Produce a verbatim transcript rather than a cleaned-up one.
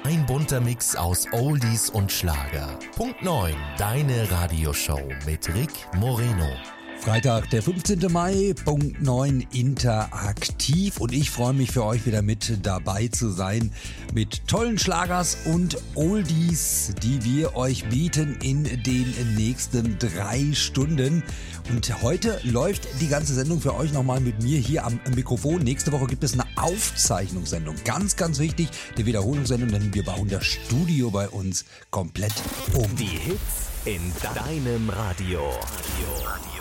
Ein bunter Mix aus Oldies und Schlager. Punkt neun, deine Radioshow mit Rick Moreno. Freitag, der fünfzehnten Mai, Punkt neun, interaktiv. Und ich freue mich für euch wieder mit dabei zu sein mit tollen Schlagers und Oldies, die wir euch bieten in den nächsten drei Stunden. Und heute läuft die ganze Sendung für euch nochmal mit mir hier am Mikrofon. Nächste Woche gibt es eine Aufzeichnungssendung. Ganz, ganz wichtig, die Wiederholungssendung, denn wir bauen das Studio bei uns komplett um. Die Hits in deinem Radio. Radio.